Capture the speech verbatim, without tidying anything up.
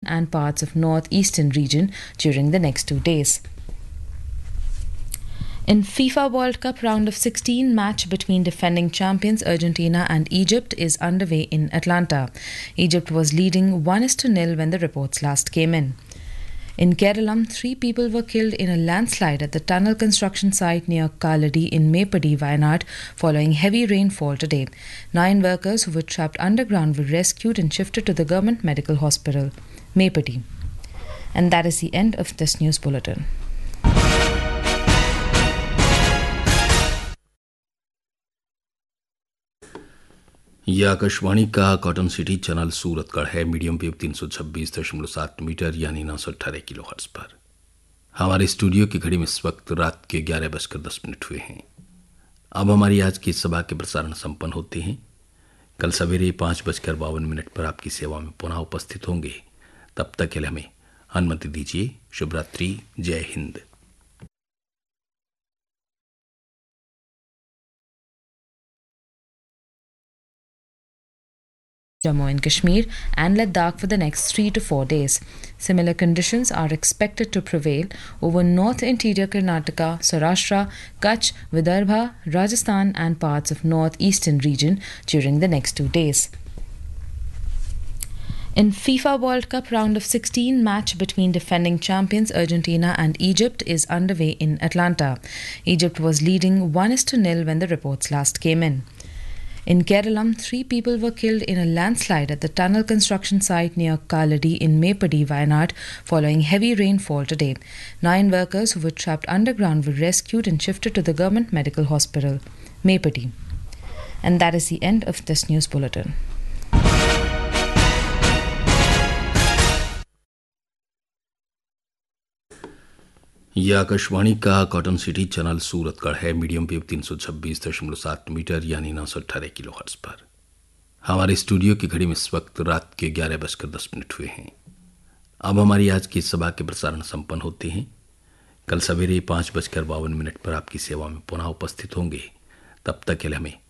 and parts of northeastern region during the next two days. In FIFA World Cup round of sixteen, match between defending champions Argentina and Egypt is underway in Atlanta. Egypt was leading one to nil when the reports last came in. In Kerala, three people were killed in a landslide at the tunnel construction site near Kaladi in Mepadi, Wayanad, following heavy rainfall today. Nine workers who were trapped underground were rescued and shifted to the government medical hospital, Mepadi. And that is the end of this news bulletin. यह आकाशवाणी का cotton city channel Suratgarh है। Medium wave तीन सौ छब्बीस दशमलव सात metre यानी नौ सौ अट्ठारह किलो हर्ट्ज पर। हमारे स्टूडियो की घड़ी में इस वक्त रात के ग्यारह बजकर दस मिनट हुए हैं। अब हमारी आज की सभा के प्रसारण संपन्न होते हैं। कल सवेरे पाँच बजकर बावन मिनट पर आपकी सेवा में पुनः उपस्थित होंगे। तब तक के लिए हमें अनुमति दीजिए। शुभ रात्रि। जय Hind. Jammu and Kashmir and Ladakh for the next three to four days. Similar conditions are expected to prevail over north interior Karnataka, Saurashtra, Kutch, Vidarbha, Rajasthan and parts of northeastern region during the next two days. In FIFA World Cup round of sixteen, match between defending champions Argentina and Egypt is underway in Atlanta. Egypt was leading one to nil when the reports last came in. In Kerala, three people were killed in a landslide at the tunnel construction site near Kaladi in Mepadi, Wayanad, following heavy rainfall today. Nine workers who were trapped underground were rescued and shifted to the government medical hospital, Mepadi. And that is the end of this news bulletin. यह आकाशवाणी का cotton city channel Suratgarh है। Medium wave तीन सौ छब्बीस दशमलव सात metre यानी नौ सौ अट्ठारह किलो हर्ट्ज पर। हमारे स्टूडियो की घड़ी में इस वक्त रात के ग्यारह बजकर दस मिनट हुए हैं। अब हमारी आज की सभा के प्रसारण संपन्न होते हैं। कल सवेरे पाँच बजकर बावन मिनट पर आपकी सेवा में पुनः उपस्थित होंगे। तब तक के लिए हमें